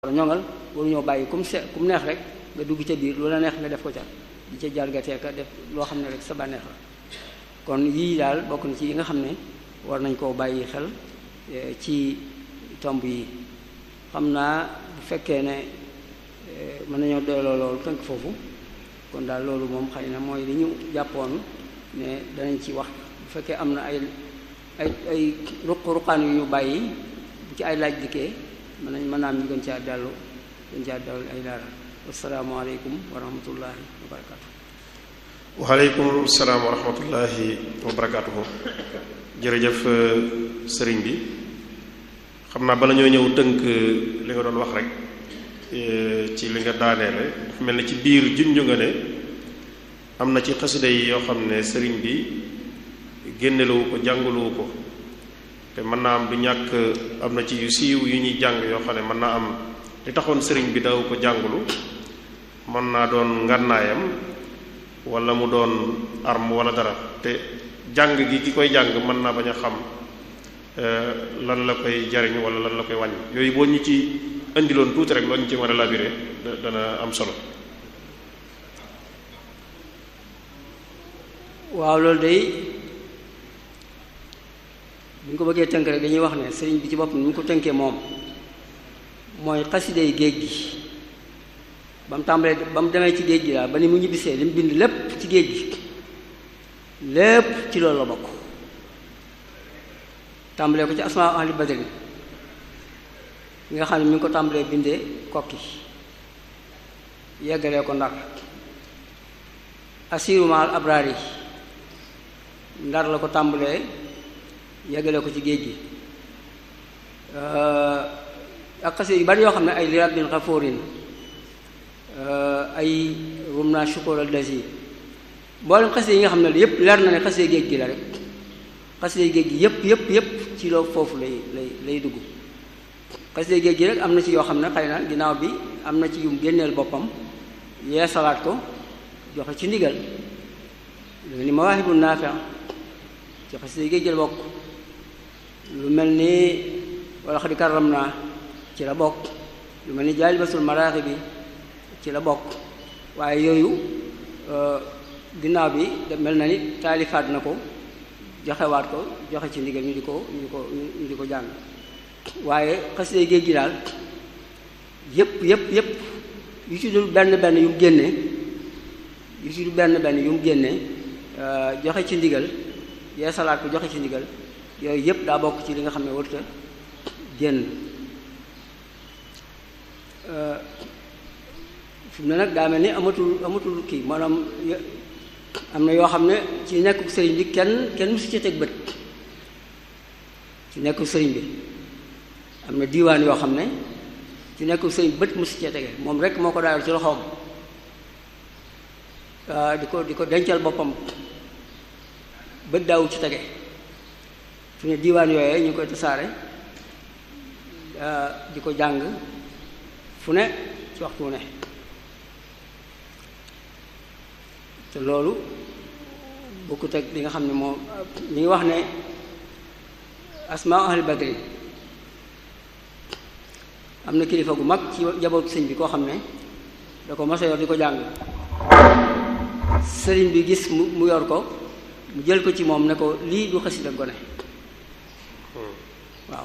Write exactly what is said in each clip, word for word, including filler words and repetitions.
ñoŋal waruñoo bàyyi kum se kum neex rek nga dugg ca biir lu la neex nga def ko ca di ca jargatee ka def loo xam ne rek sa bànneex la kon yii daal bokk na ci yi nga xam ne war nañ koo bàyyi xel ci tomb yi xam naa bu fekkee ne mën nañoo doyloo loolu tënk foofu kon daal loolu moom xëy na mooy li ñu jàppoon ne danañ ci wax bu fekkee am na ay ay ay ruq ruqaan yu ñu bàyyi bu ci ay laaj dikkee mën nañ mën naa am ñu gën caa dellu gën caa dellu ay leeral asalaamaaleykum wa rahmatullahi wa barakaatu. waaleykum salaam wa rahmatullahi wa barakaatu. jërëjëf sëriñ bi xam naa bala ñoo ñëw tënk li nga doon wax rek ci li nga daaneele dafa mel ni ci biir junju nga ne am na ci xasida yi yoo xam ne sëriñ bi génnelewu ko jàngalewu ko te mën naa am du ñàkk am na ci yu siiw yu ñuy jàng yoo xam ne mën naa am li taxoon sëriñ bi daaw ko jàngulu mën naa doon ngànnaayam wala mu doon arme wala dara te jàng gi ki koy jàng mën naa bañ a xam lan la koy jariñ wala lan la koy wàññi yooyu boo ñu ci indiloon tuuti rek loolu ñu ci mën a labiré dana am solo. waaw loolu day bu ñu ko bëggee tënk rek dañuy wax ne sëriñ bi ci boppam ni ñu ko tënkee moom mooy xasidey géej gi ba mu tàmbalee ba mu demee ci géej gi daal ba ni mu ñibbisee li mu bind lépp ci géej gi lépp ci loolu la bokk tàmbalee ko ci asmaa ahli badrin yi nga xam ne mi ngi ko tàmbalee bindee kokki yeggalee ko ndar asiru maal abraar yi ndar la ko tàmbalee yeggalee ko ci géej gi ak xase yu bari yoo xam ne ay li rabbin xafoorin ay rum naa shukoral dasi mboolem xase yi nga xam ne yépp leer na ne xase géej gi la rek xase géej gi yépp yépp yépp ci loo foofu lay lay lay dugg xase géej gi rek am na ci yoo xam ne xëy na ginnaaw bi am na ci yum génneel boppam yee salaat ko joxe ci ndigal lu ni mawaahibu naafi ci xase géej gi la bokk lu mel ni wala xadi karam naa ci la bokk lu mel ni jaalibatul maraaxi bi ci la bokk waaye yooyu ginnaaw bi mel na ni taalifaat na ko joxewaat ko joxe ci ndigal ñu di ko ñu di ko ñu di ko jàng waaye xasida géej gi daal yépp yépp yépp yu ci dul benn benn yu mu génne yu ci dul benn benn yu mu génne joxe ci ndigal yee salaat ko joxe ci ndigal yooyu yépp daa bokk ci li nga xam ne warut a génn fi mu ne nag daa mel ni amatul amatul kii maanaam am na yoo xam ne ci nekku sëriñ bi kenn kenn musu ci teg bët ci nekku sëriñ bi am na diiwaan yoo xam ne ci nekku sëriñ bët musu ci tege moom rek moo ko daal ci loxoom di ko di ko dencal boppam bët daawu ci tege fi ne diiwaan yooyee ñu ngi koy tasaare di ko jàng fu ne ci waxtu ne te loolu bokkut ak li nga xam ne moom li ngi wax ne asmaa ahli badri am na kilifa gu mag ci jabootu sëñ bi koo xam ne da ko mos a yor di ko jàng sëriñ bi gis mu mu yor ko mu jël ko ci moom ne ko lii du xasida gone waaw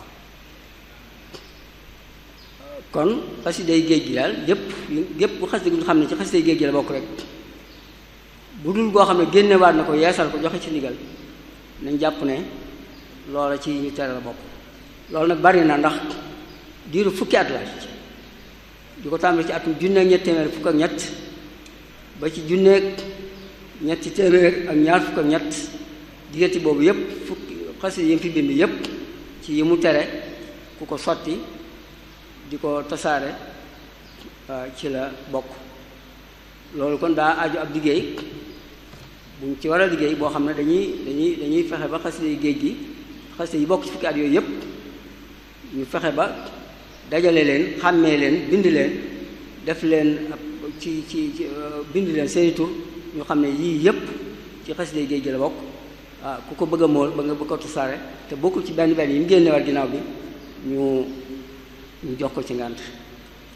kon xasiday géej gi daal yépp yépp bu xasida gu ñu xam ne ci xasiday géej gi la bokk rek bu dul goo xam ne génnewaat na ko yeesal ko joxe ci ndigal nañ jàpp ne loola ci ñu tere la bokk loolu nag bari na ndax diiru fukki at la di ko tàmbali ci atum junneeg ñetti téeméer fukk ak ñett ba ci junneeg ñetti téeméer ak ñaar fukk ak ñett diggante boobu yépp fukki xasida yi mu fi bind yépp ci yi mu tere ku ko sotti di ko tasaare ci la bokk loolu kon daa aju ab liggéey buñ ci war a liggéey boo xam ne dañuy dañuy dañuy fexe ba xasida yi géej gi xasida yi bokk ci fukki at yooyu yépp ñu fexe ba dajale leen xàmmee leen bind leen def leen ci ci ci bind leen seeni tur ñu xam ne yii yépp ci xasida yi géej gi la bokk waaw ku ko bëgg a mool ba nga bëgg ko tasaare te bokkul ci benn benn yi mu génne war ginnaaw bi ñu ñu jox ko ci ngànt